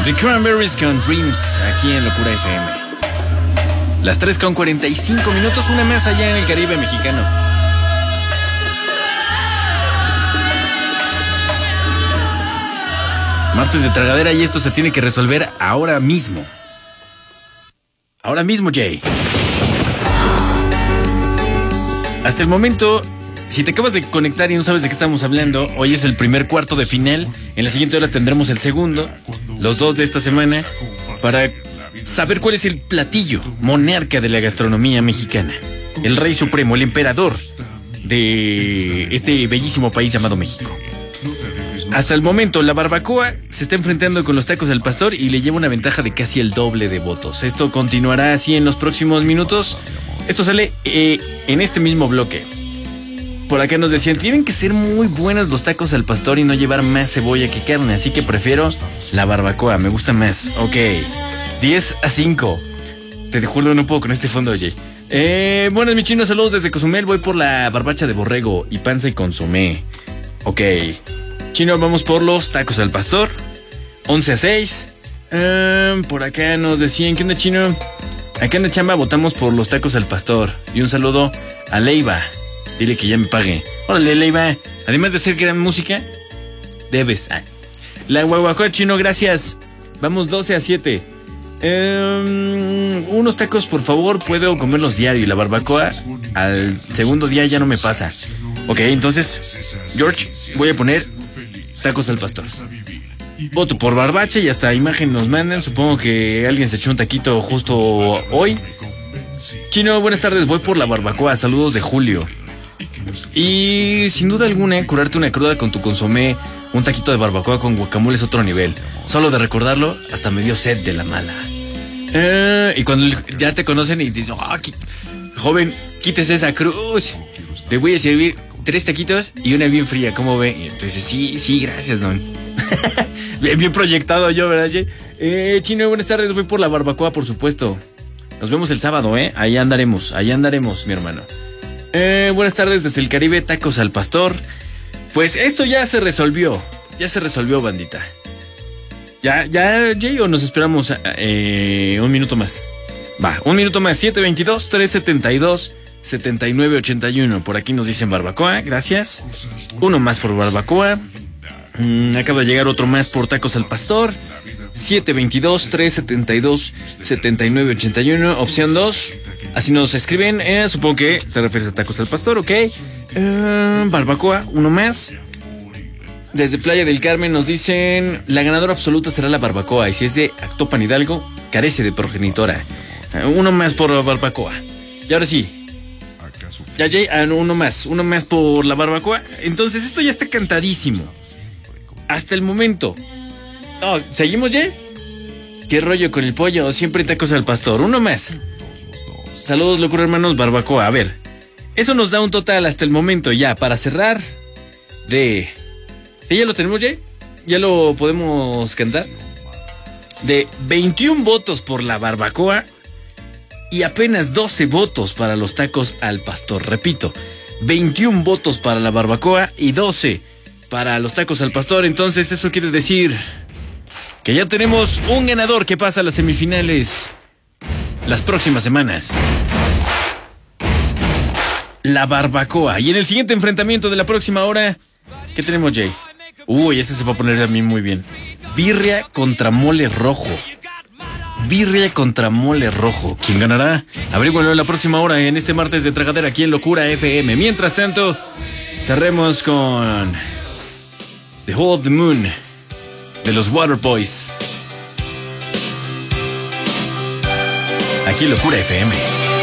The Cranberries con Dreams, aquí en Locura FM. Las 3:45, una más allá en el Caribe mexicano. Martes de tragadera y esto se tiene que resolver ahora mismo. Ahora mismo, Jay. Hasta el momento, si te acabas de conectar y no sabes de qué estamos hablando, hoy es el primer cuarto de final. En la siguiente hora tendremos el segundo, los dos de esta semana, para saber cuál es el platillo monarca de la gastronomía mexicana. El rey supremo, el emperador de este bellísimo país llamado México. Hasta el momento, la barbacoa se está enfrentando con los tacos al pastor y le lleva una ventaja de casi el doble de votos. Esto continuará así en los próximos minutos. Esto sale en este mismo bloque. Por acá nos decían, tienen que ser muy buenos los tacos al pastor y no llevar más cebolla que carne, así que prefiero la barbacoa, me gusta más. Ok, 10-5. Te juro, no puedo con este fondo, oye. Buenas, mi chino, saludos desde Cozumel. Voy por la barbacha de borrego y panza y consomé. Ok, chino, vamos por los tacos al pastor. 11-6. Por acá nos decían, ¿qué onda, chino? Acá en la chamba votamos por los tacos al pastor. Y un saludo a Leiva. Dile que ya me pague. Órale, Leiva. Además de hacer gran música, debes. La guaguacoa, chino, gracias. Vamos 12-7. Unos tacos, por favor. Puedo comerlos diario. Y la barbacoa al segundo día ya no me pasa. Ok, entonces, George, voy a poner tacos al pastor. Voto por barbacha y hasta imagen nos mandan. Supongo que alguien se echó un taquito justo hoy. Chino, buenas tardes. Voy por la barbacoa. Saludos de Julio. Y sin duda alguna, curarte una cruda con tu consomé, un taquito de barbacoa con guacamole es otro nivel. Solo de recordarlo, hasta me dio sed de la mala. Y cuando ya te conocen y dicen, joven, quítese esa cruz. Te voy a servir 3 taquitos y una bien fría, ¿cómo ve? Y entonces, sí, gracias, don. bien proyectado yo, ¿verdad, Jay? Chino, buenas tardes, voy por la barbacoa, por supuesto. Nos vemos el sábado, Ahí andaremos, mi hermano. Buenas tardes desde el Caribe, tacos al pastor. Pues esto ya se resolvió, bandita. ¿Ya, Jay, o nos esperamos un minuto más? Va, un minuto más, 722-372-7981. Por aquí nos dicen barbacoa, gracias. Uno más por barbacoa. Acaba de llegar otro más por tacos al pastor. 722-372-7981, opción 2. Así nos escriben, supongo que te refieres a tacos al pastor, ok. Barbacoa, uno más. Desde Playa del Carmen nos dicen, la ganadora absoluta será la barbacoa, y si es de Actopan Hidalgo, carece de progenitora. Uno más por la barbacoa. Y ahora sí, ya, Jay, uno más por la barbacoa. Entonces esto ya está cantadísimo. Hasta el momento. ¿Seguimos, Jay? ¿Qué rollo con el pollo? Siempre tacos al pastor. Uno más. Saludos, locura, hermanos, barbacoa. A ver, eso nos da un total hasta el momento ya, para cerrar, de... ¿Sí, ya lo tenemos, Jay? ¿Ya lo podemos cantar? De 21 votos por la barbacoa y apenas 12 votos para los tacos al pastor. Repito, 21 votos para la barbacoa y 12 para los tacos al pastor. Entonces eso quiere decir que ya tenemos un ganador que pasa a las semifinales las próximas semanas. La barbacoa. Y en el siguiente enfrentamiento de la próxima hora, ¿qué tenemos, Jay? Uy, este se va a poner a mí muy bien. Birria contra mole rojo. ¿Quién ganará? Averígualo en la próxima hora, en este martes de tragadera aquí en Locura FM. Mientras tanto, cerremos con The Hole of the Moon de los Waterboys. Aquí en Locura FM.